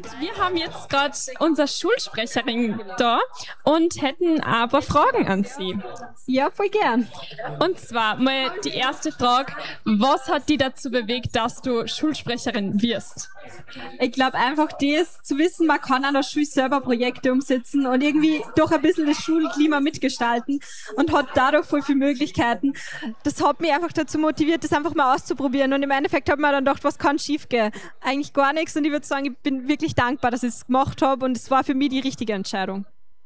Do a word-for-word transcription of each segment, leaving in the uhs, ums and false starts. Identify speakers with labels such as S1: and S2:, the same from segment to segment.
S1: Wir haben jetzt gerade unsere Schulsprecherin da und hätten ein paar Fragen an Sie.
S2: Ja, voll gern.
S1: Und zwar mal die erste Frage: Was hat dich dazu bewegt, dass du Schulsprecherin wirst?
S2: Ich glaube einfach das zu wissen, man kann an der Schule selber Projekte umsetzen und irgendwie doch ein bisschen das Schulklima mitgestalten und hat dadurch voll viele Möglichkeiten. Das hat mich einfach dazu motiviert, das einfach mal auszuprobieren, und im Endeffekt habe ich mir dann gedacht, was kann schief gehen? Eigentlich gar nichts, und ich würde sagen, ich bin wirklich dankbar, dass ich es gemacht habe, und es war für mich die richtige Entscheidung.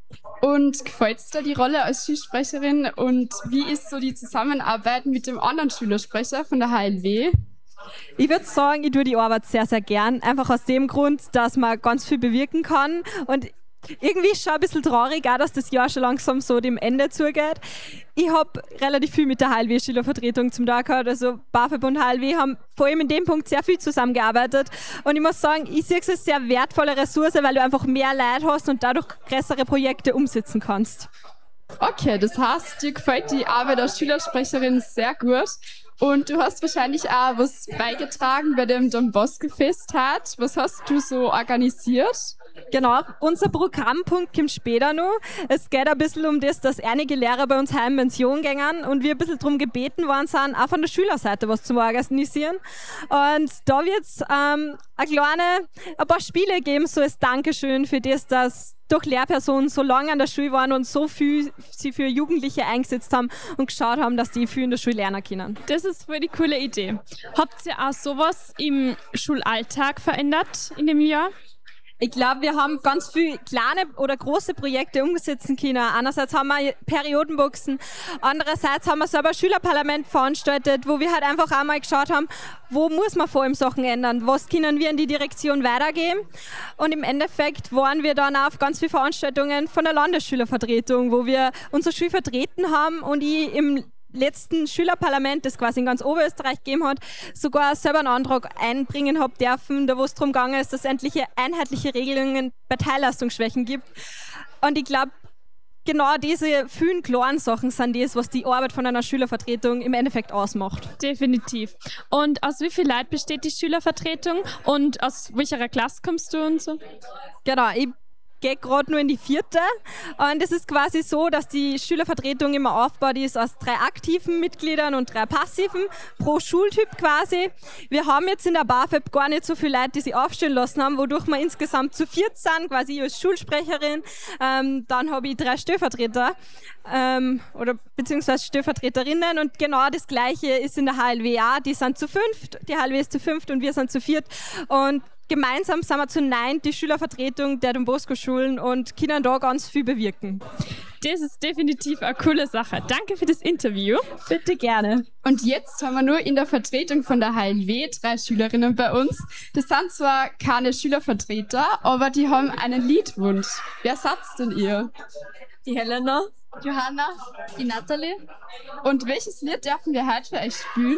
S3: Und gefällt dir die Rolle als Schulsprecherin, und wie ist so die Zusammenarbeit mit dem anderen Schülersprecher von der H L W?
S2: Ich würde sagen, ich tue die Arbeit sehr, sehr gern. Einfach aus dem Grund, dass man ganz viel bewirken kann. Und irgendwie ist es schon ein bisschen traurig, auch, dass das Jahr schon langsam so dem Ende zugeht. Ich habe relativ viel mit der H L W-Schülervertretung zum Tag gehabt. Also BAföG und H L W haben vor allem in dem Punkt sehr viel zusammengearbeitet. Und ich muss sagen, ich sehe es als sehr wertvolle Ressource, weil du einfach mehr Leute hast und dadurch größere Projekte umsetzen kannst.
S3: Okay, das heißt, dir gefällt die Arbeit als Schülersprecherin sehr gut. Und du hast wahrscheinlich auch was beigetragen bei dem Don Bosco Festtag. Was hast du so organisiert?
S2: Genau, unser Programmpunkt kommt später noch. Es geht ein bisschen um das, dass einige Lehrer bei uns heim in Pension gehen und wir ein bisschen darum gebeten worden sind, auch von der Schülerseite was zu organisieren. Und da wird es ähm, eine kleine, ein paar Spiele geben, so als Dankeschön für das, dass durch Lehrpersonen so lange an der Schule waren und so viel sie für Jugendliche eingesetzt haben und geschaut haben, dass die viel in der Schule lernen können.
S1: Das ist voll die coole Idee. Habt ihr auch sowas im Schulalltag verändert in dem Jahr?
S2: Ich glaube, wir haben ganz viele kleine oder große Projekte umsetzen können. Einerseits haben wir Periodenboxen, andererseits haben wir selber ein Schülerparlament veranstaltet, wo wir halt einfach einmal geschaut haben, wo muss man vor allem Sachen ändern, was können wir in die Direktion weitergeben. Und im Endeffekt waren wir dann auch auf ganz viele Veranstaltungen von der Landesschülervertretung, wo wir unsere Schule vertreten haben und ich im letzten Schülerparlament, das quasi in ganz Oberösterreich gegeben hat, sogar selber einen Antrag einbringen habe dürfen, da wo es darum gegangen ist, dass es endlich einheitliche Regelungen bei Teilleistungsschwächen gibt. Und ich glaube, genau diese vielen kleinen Sachen sind das, was die Arbeit von einer Schülervertretung im Endeffekt ausmacht.
S1: Definitiv. Und aus wie viel Leuten besteht die Schülervertretung und aus welcher Klasse kommst du und so?
S2: Genau, ich gehe gerade nur in die vierte. Und es ist quasi so, dass die Schülervertretung immer aufgebaut ist aus drei aktiven Mitgliedern und drei passiven, pro Schultyp quasi. Wir haben jetzt in der BAföG gar nicht so viele Leute, die sich aufstellen lassen haben, wodurch wir insgesamt zu viert sind, quasi ich als Schulsprecherin. Ähm, dann habe ich drei Stellvertreter ähm, oder beziehungsweise Stellvertreterinnen, und genau das Gleiche ist in der H L W auch. Die sind zu fünft, die H L W ist zu fünft und wir sind zu viert. Und gemeinsam sind wir zu neun die Schülervertretung der Don Bosco Schulen und können da ganz viel bewirken.
S1: Das ist definitiv eine coole Sache. Danke für das Interview.
S2: Bitte gerne.
S3: Und jetzt haben wir nur in der Vertretung von der H L W drei Schülerinnen bei uns. Das sind zwar keine Schülervertreter, aber die haben einen Liedwunsch. Wer satzt denn ihr?
S4: Die Helena.
S5: Johanna. Die Natalie.
S3: Und welches Lied dürfen wir heute für euch spielen?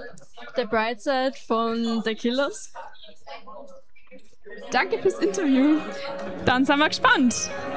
S4: The Bright Side von The Killers.
S3: Danke fürs Interview.
S1: Dann sind wir gespannt.